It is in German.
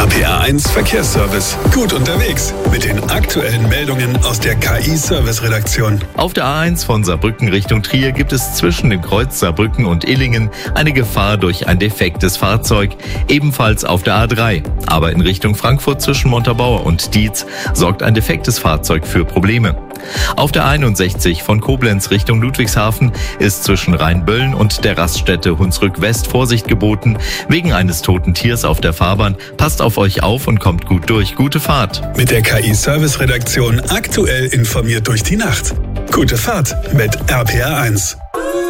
RPR1 Verkehrsservice. Gut unterwegs mit den aktuellen Meldungen aus der KI-Service-Redaktion. Auf der A1 von Saarbrücken Richtung Trier gibt es zwischen dem Kreuz Saarbrücken und Illingen eine Gefahr durch ein defektes Fahrzeug. Ebenfalls auf der A3. Aber in Richtung Frankfurt zwischen Montabaur und Dietz sorgt ein defektes Fahrzeug für Probleme. Auf der 61 von Koblenz Richtung Ludwigshafen ist zwischen Rheinböllen und der Raststätte Hunsrück West Vorsicht geboten. Wegen eines toten Tiers auf der Fahrbahn. Passt auf euch auf und kommt gut durch. Gute Fahrt. Mit der KI-Service-Redaktion aktuell informiert durch die Nacht. Gute Fahrt mit RPR1.